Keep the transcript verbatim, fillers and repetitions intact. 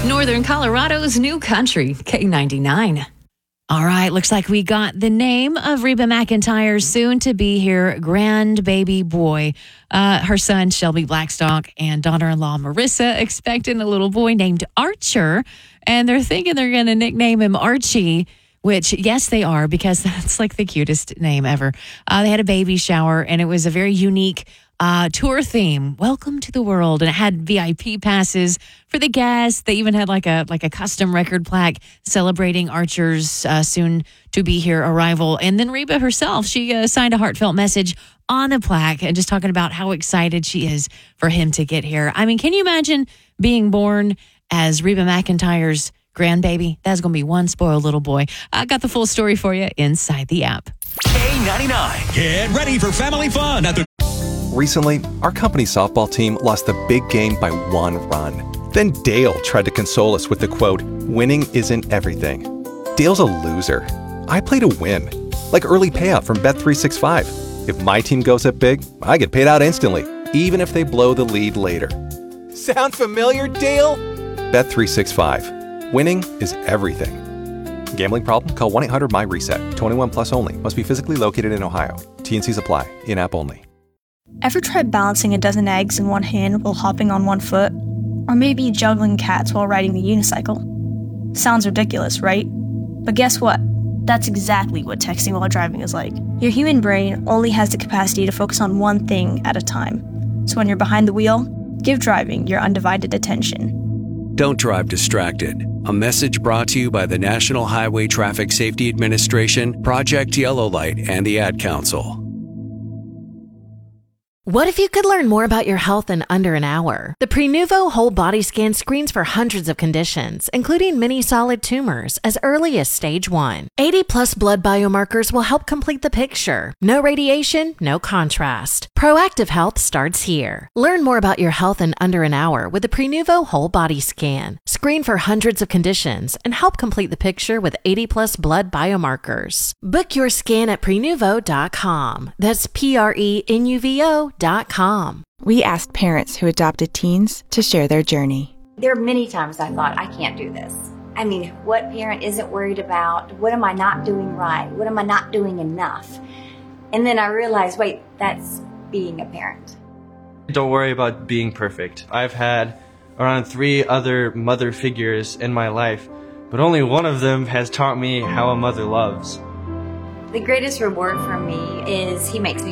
Northern Colorado's new country, K ninety-nine. All right, looks like we got the name of Reba McEntire's soon-to-be-here grandbaby boy. Uh, her son, Shelby Blackstock, and daughter-in-law, Marissa, expecting a little boy named Archer. And they're thinking they're going to nickname him Archie, which, yes, they are, because that's like the cutest name ever. Uh, they had a baby shower, and it was a very unique Uh, tour theme, welcome to the world, and it had V I P passes for the guests. They even had like a like a custom record plaque celebrating Archer's uh, soon to be here arrival. And then Reba herself, she uh, signed a heartfelt message on the plaque and just talking about how excited she is for him to get here. I mean, can you imagine being born as Reba McEntire's grandbaby? That's going to be one spoiled little boy. I got the full story for you inside the app. K ninety-nine. Get ready for family fun at the Recently, our company's softball team lost the big game by one run. Then Dale tried to console us with the quote, "Winning isn't everything." Dale's a loser. I play to win. Like early payout from Bet three sixty-five. If my team goes up big, I get paid out instantly, even if they blow the lead later. Sound familiar, Dale? Bet three sixty-five. Winning is everything. Gambling problem? Call one eight hundred M Y reset. twenty-one plus only. Must be physically located in Ohio. T and Cs apply. In-app only. Ever tried balancing a dozen eggs in one hand while hopping on one foot? Or maybe juggling cats while riding the unicycle? Sounds ridiculous, right? But guess what? That's exactly what texting while driving is like. Your human brain only has the capacity to focus on one thing at a time. So when you're behind the wheel, give driving your undivided attention. Don't drive distracted. A message brought to you by the National Highway Traffic Safety Administration, Project Yellow Light, and the Ad Council. What if you could learn more about your health in under an hour? The Prenuvo Whole Body Scan screens for hundreds of conditions, including many solid tumors, as early as stage one. eighty plus blood biomarkers will help complete the picture. No radiation, no contrast. Proactive health starts here. Learn more about your health in under an hour with the Prenuvo Whole Body Scan. Screen for hundreds of conditions and help complete the picture with eighty plus blood biomarkers. Book your scan at prenuvo dot com. That's P R E N U V O dot com. We asked parents who adopted teens to share their journey. There are many times I thought, I can't do this. I mean, what parent isn't worried about? What am I not doing right? What am I not doing enough? And then I realized, wait, that's being a parent. Don't worry about being perfect. I've had around three other mother figures in my life, but only one of them has taught me how a mother loves. The greatest reward for me is he makes me